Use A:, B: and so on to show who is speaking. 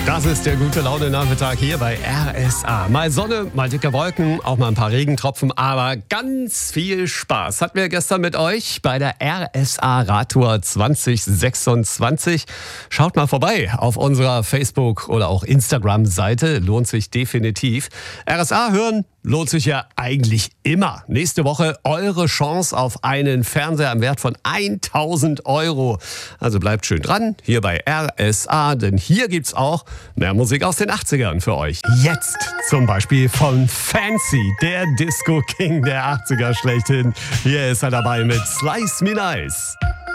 A: Das ist der gute Laune-Nachmittag hier bei RSA. Mal Sonne, mal dicke Wolken, auch mal ein paar Regentropfen, aber ganz viel Spaß hatten wir gestern mit euch bei der RSA Radtour 2026. Schaut mal vorbei auf unserer Facebook- oder auch Instagram-Seite, lohnt sich definitiv. RSA hören lohnt sich ja eigentlich immer. Nächste Woche eure Chance auf einen Fernseher im Wert von 1.000 Euro. Also bleibt schön dran, hier bei RSA, denn hier gibt's auch mehr Musik aus den 80ern für euch. Jetzt zum Beispiel von Fancy, der Disco King der 80er schlechthin. Hier ist er dabei mit Slice Me Nice.